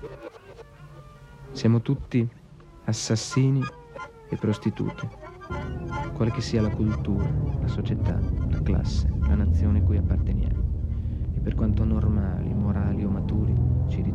Siamo tutti assassini e prostituti, quale che sia la cultura, la società, la classe, la nazione a cui apparteniamo. E per quanto normali, morali o maturi ci